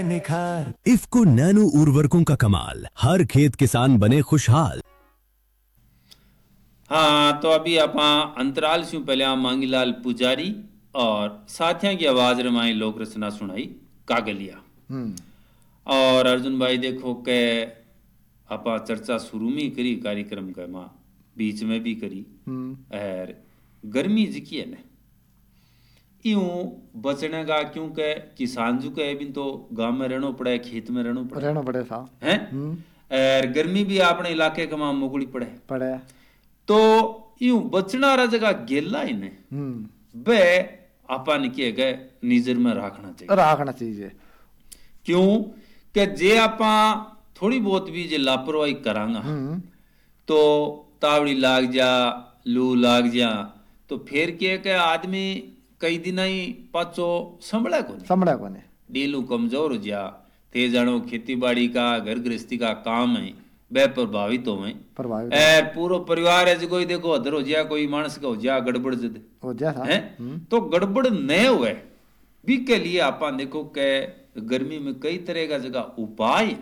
है निखार। इफ्को नैनो उर्वरकों का कमाल, हर खेत किसान बने खुशहाल। हाँ तो अभी आप अंतराल से पहले आप मांगीलाल पुजारी और साथिया की आवाज रमाई लोक रचना सुनाई कागलिया। और अर्जुन भाई देखो के आप चर्चा शुरू में करी कार्यक्रम का माँ बीच में भी करी। और गर्मी जिकी है न यूं बचने का क्योंकि किसान जो के भी तो गांव में रहना पड़े, खेत में रहना पड़े था हैं। और गर्मी भी अपने इलाके के मां मुगड़ी पड़े तो यूं बचना रहा जगह गेला ही ने बे अपन के गए निजर में रखना चाहिए। क्यों कि जे आपा थोड़ी बहुत भी जे लापरवाही करांगा तो तावड़ी लाग जा, लू लाग जा तो फिर के आदमी कई दिन ही पाचो संभला कोने डीलू कमजोर हो जा ते जानो खेती बाड़ी का घर गृहस्थी का काम है बे प्रभावित हो पूरा परिवार है कोई देखो अधर हो जा, कोई मानस का हो जा गड़बड़ जद हो जा है तो गड़बड़ न हुए भी के लिए आप देखो के गर्मी में कई तरह का जगह उपाय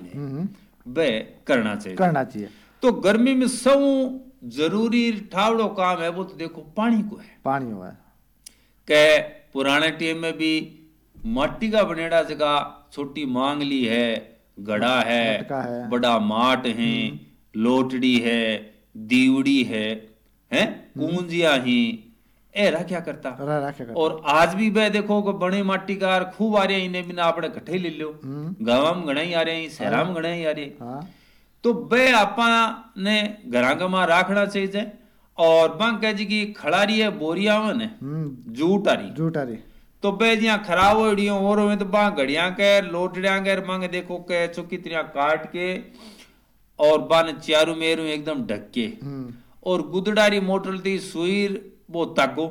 वे करना चाहिए। तो गर्मी में सब जरूरी ठावड़ो काम है वो तो देखो पानी को है के पुराने टाइम में भी माटी का बनेड़ा जगह छोटी मांगली है, गड़ा है, बड़ा माट है, लोटड़ी है, दीवड़ी है कुंजिया ही एरा क्या करता। और आज भी वे देखो को बड़ी माटी का खूब आ रहे इन्हें बिना आपने कट्ठे ले लो गाँव में गणे आ रहे शहरा में गणे आ रहे तो वे आपा ने घरांगा राखना चाहिए। और बांग कह जी की खड़ारी है बोरिया में जूट आ रही तो बे जिया खराब हो रही और तो बांग घड़िया के लोटड़िया के मांगे देखो के चुकी तरह काट के और बान चारू मेरू एकदम ढक के और गुदड़ारी मोटर थी सुई वो तागो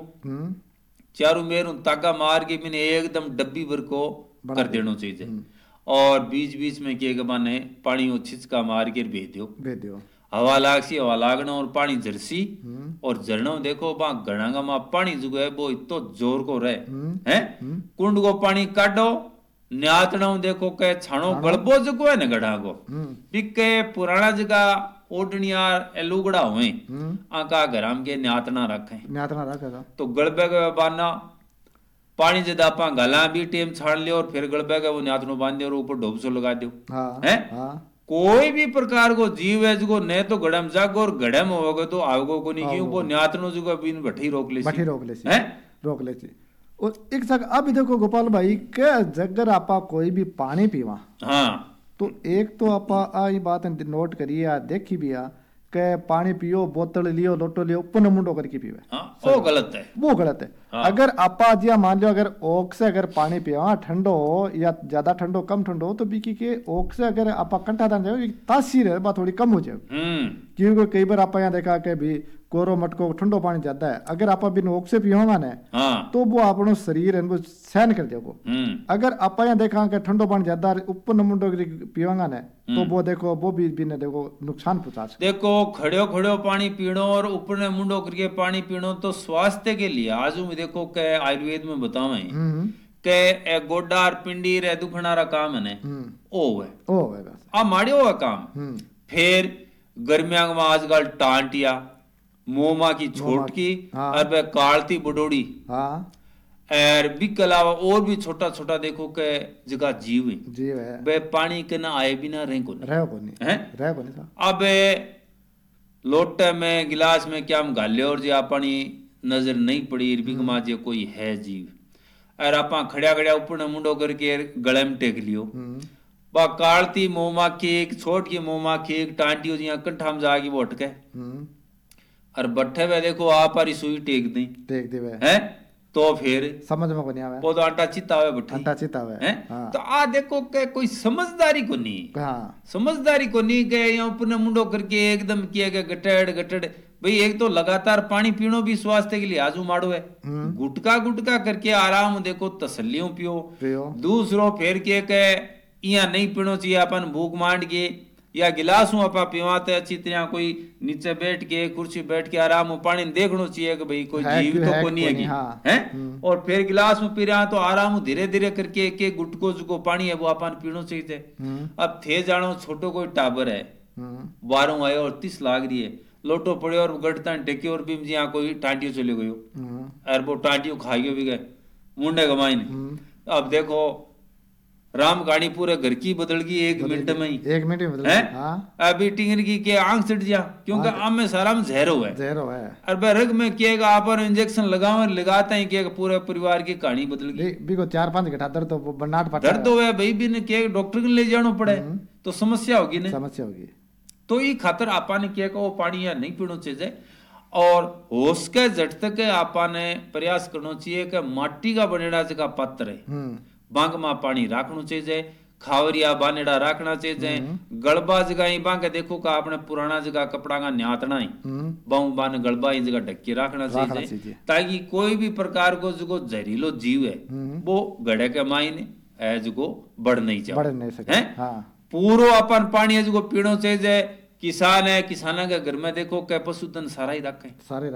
चारू मेरू तागा मार के मैंने एकदम डब्बी भर को कर देना चाहिए। और बीच बीच में के बाने पानी वो छिचका मार के भेज दो हवा लागसी हवा लागना और पानी झरसी और झरना देखो वहां गणांगा में पानी जो है वो इतो जोर को रहे हैं कुंड को पानी काटो न्यातना देखो के छाणो गड़बो जो है न गढ़ा को बिके पुराना जगह ओटनिया लुगड़ा हुए आका घराम के न्यातना रखे तो गड़बे के बाना पानी जब आप गला भी टेम छाड़ लियो और फिर गड़बे का वो न्यातनो बांध और ऊपर ढोबसो लगा दो है कोई भी प्रकार को जीव है जो न तो गड़म जागो और गड़म होगा तो आवगो को नहीं क्यों वो न्यातनो जो बिन भट्टी रोक ले और एक जगह अब देखो गोपाल भाई के जगर आपा कोई भी पानी पीवा तो एक तो आपा आई बात नोट करिए देखी भी के पानी पियो बोतल लियो लोटो लियो ऊपर मुंडो करके पीवे वो गलत है। अगर आपा जिया मान लो अगर ओक से अगर पानी पिया ठंडो हो या ज्यादा ठंडो कम ठंडो हो तो बीकी के ओक से अगर आपा कंठा दान जाओ तासीर है बात थोड़ी कम हो जाए क्योंकि कई बार आपा यहाँ देखा के भी कोरो मटको ठंडो पानी ज्यादा है अगर आप बिन ओक से पियोगा ने तो वो अपनो शरीर है वो सहन कर देगो। अगर आप यहाँ देखा के ठंडो पानी ज्यादा ऊपर मुंडो पियोगा ने तो वो देखो वो भी बिन देखो नुकसान पहुंचा देखो खड़ो पानी पीनो और ऊपर ने मुंडो करके पानी पीनो तो स्वास्थ्य के लिए आज में देखो के आयुर्वेद में बतावे के गोड्डा और पिंडी रे दुखना रा काम है ओ है आ माड़ियो है काम। फिर गर्मिया में आजकल टांटिया मोमा की छोटकी और वह कालती बडोड़ी और भी के अलावा और भी छोटा छोटा देखो के जगह जीव है वे पानी के ना आए बिना रह को अब लोटे में गिलास में क्या हम गाले और जे पानी नजर नहीं पड़ी बिगमा जे कोई है जीव और आप खड़िया ऊपर मुंडो करके गले में टेक लियो बा कालती मोमा की एक छोट की मोमा की एक टांटियो जिया कंठा में जागी वो अटके और बट्ठे में देखो आप आरी सुई टेक दे है तो फिर समझ में को नहीं आवे वो तो आटा चितावे बट्ठी तो आ देखो के कोई समझदारी को नहीं के यहाँ ऊपर मुंडो करके एकदम किया गया गटड़ भाई एक तो लगातार पानी पीनो भी स्वास्थ्य के लिए आजू माड़ो है गुटका करके आराम देखो तसल्लियों पियो दूसरो फिर के यहाँ नहीं पीनो चाहिए अपन भूख मांड के या गिलास हूं आपा पीवाते अच्छी तरह कोई नीचे बैठ के कुर्सी बैठ के आराम में पानी देखना चाहिए कि भाई कोई जीव तो को नहीं है हाँ। हैं और फिर गिलास में पी रहा तो आराम धीरे धीरे करके एक एक गुटको जो पानी है वो अपन पीना चाहिए। अब थे जानो छोटो कोई टाबर है बारों आयो और 30 लाग रही है लोटो पड़े और गटता टेके और भी यहाँ कोई टांटियो चले गयो और वो टांटियो खाइयो भी गए मुंडे गमाई ने। अब देखो राम कहानी पूरे घर की बदल गई 1 मिनट में ही 1 मिनट में बदल गई। हाँ। अभी टिंगर की के आंख सिट जा क्योंकि आम में सारा में जहर है और रग में किएगा आप इंजेक्शन लगाते हैं कि पूरे परिवार की कहानी बदल गई। बिको 4-5 घंटा दर्द तो बनाट पटा दर्द हो भाई भी ने के डॉक्टर के ले जाना पड़े तो समस्या होगी ना समस्या होगी। तो ये खातर आपा ने किया वो पानी या नहीं पीना चाहिए और होश के झट तक आपा ने प्रयास करना चाहिए कि माटी का बनेड़ा जगह पात्र है बांग में पानी रखना चाहिए खावरिया बानेड़ा रखना चाहिए गलबा जगह बांग देखो का आपने पुराना जगह कपड़ा का न्यातना ही बाऊ बान गलबा ही जगह ढक के रखना चाहिए ताकि कोई भी प्रकार को जो जहरीलो जीव है वो गड़े के मायने जो बढ़ नहीं जाए पूरो अपन पानी जो पीनो चाहिए। किसान है किसाना के घर में देखो क्या पशुधन सारा ही रखे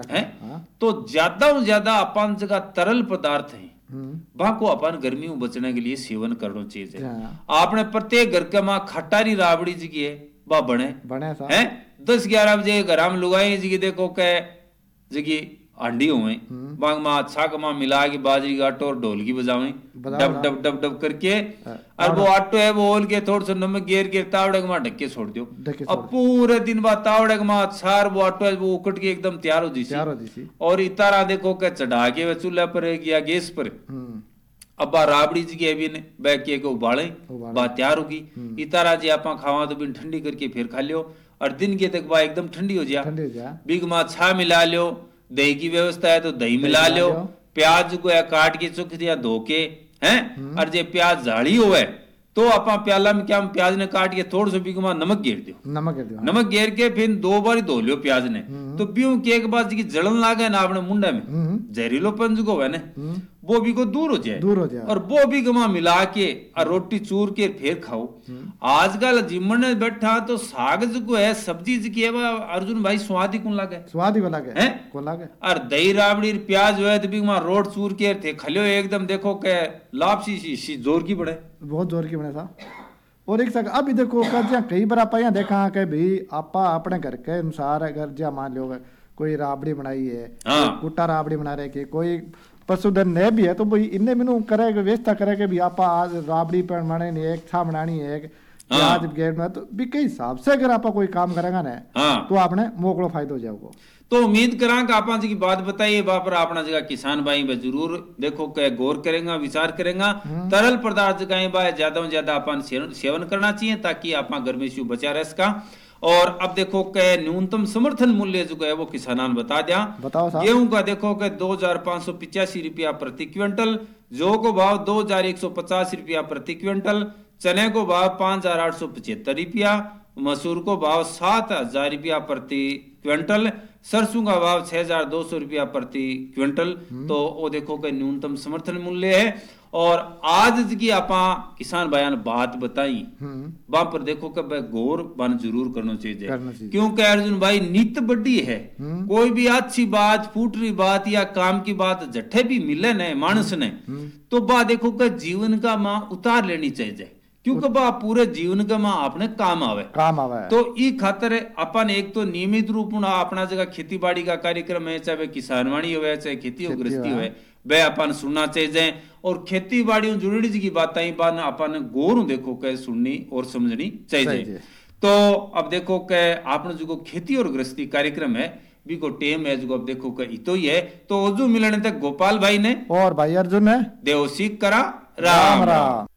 तो ज्यादा अपन जगह तरल पदार्थ है वहां को अपन गर्मी में बचने के लिए सेवन करना चाहिए। आपने प्रत्येक घर के माँ खटारी राबड़ी जी की है वह बने है 10-11 बजे घर में लुगाई जी देखो क्या जी आंडी हुए बांग में अच्छा कमा मिला के बाजरी का आटो और ढोलकी बजावे डब डब डब डब करके और वो आटो है वो ओल के थोड़ा सा नमक गेर के तावड़े के ढक के छोड़ दो अब पूरे दिन बाद तावड़े के अच्छा वो आटो है वो उकट के एकदम तैयार हो दी और इतारा देखो क्या चढ़ा के वे चूल्हे पर या गैस पर अब राबड़ी जी के ने बैग के उबाले बात तैयार होगी इतारा जी आप खावा तो भी ठंडी करके फिर खा लियो और दिन के तक बात एकदम ठंडी हो जा बिग में छा मिला लियो दही की व्यवस्था है तो दही मिला लो प्याज को काट के चुक दिया धो के हैं और जे प्याज झाड़ी हो तो अपा प्याला में क्या प्याज ने काट के थोड़ा सा बीगमा नमक घेर दो नमक घेर के फिर 2 बार धो लियो प्याज ने तो बीऊ के एक बार जी जलन लागे ना अपने मुंडा में जहरीलोपन जो है ना वो भी को दूर हो जाए और वो भी गमा मिला के और रोटी चूर के फिर खाओ। आजकल जिमन ने बैठा तो साग जो है सब्जी जी की है अर्जुन भाई स्वाद ही कौन लागे और दही राबड़ी प्याज है तो भी रोट चूर के थे खलियो एकदम देखो के लापसी जोर की बड़े बहुत जोर की बने था। और एक सक अभी देखो कई बार आप यहाँ देखा कि भाई आपा अपने घर के अनुसार अगर जा मान लो कोई राबड़ी बनाई है कुट्टा राबड़ी बना रहे कि कोई पशुधन ने भी है तो भाई इन्हें मैनू करे व्यवस्था करे कि भी आपा आज राबड़ी पर बनाने नहीं एक छा बनानी है एक प्याज गेट में तो भी कई हिसाब से अगर आपा कोई काम करेगा ना तो आपने मोकड़ो फायदो जाओगे। तो उम्मीद करा कि आप जी की बात बताइए पर अपना जगह किसान भाई में जरूर देखो के गौर करेंगे विचार करेंगे तरल पदार्थ का ज्यादा से ज्यादा अपन सेवन करना चाहिए ताकि आप गर्मी से बचा रह सका। और अब देखो के न्यूनतम समर्थन मूल्य जो है वो किसानान बता दिया। गेहूं का देखो के 2585 रुपया प्रति क्विंटल, जौ को भाव 2150 रुपया प्रति क्विंटल, चने को भाव 5875 रुपया, मसूर को भाव 7000 रुपया प्रति क्विंटल, सरसों का भाव 6200 रुपया प्रति क्विंटल। तो वो देखो के न्यूनतम समर्थन मूल्य है। और आज की आपा किसान भाई बात बताई वहां पर देखो कि गौर बन जरूर करना चाहिए क्योंकि अर्जुन भाई नित बड़ी है कोई भी अच्छी बात फूटरी बात या काम की बात जट्ठे भी मिले न मानस ने तो बा देखो कि जीवन का माँ उतार लेनी चाहिए क्योंकि बा पूरे जीवन का माँ अपने काम आवे तो ई खातर अपन एक तो नियमित रूप में अपना जगह खेती बाड़ी का कार्यक्रम है चाहे किसानवाड़ी हो चाहे खेती हो गृहस्थी हो वे अपन सुनना चाहिए और खेती बाड़ी जुड़ी जी की बातें अपन गौर देखो के सुननी और समझनी चाहिए। तो अब देखो के आपने जो खेती और गृहस्थी कार्यक्रम है भी को टेम है जो अब देखो के इतो ही है तो जो मिलने तक गोपाल भाई ने और भाई अर्जुन ने देव सीख करा राम राम।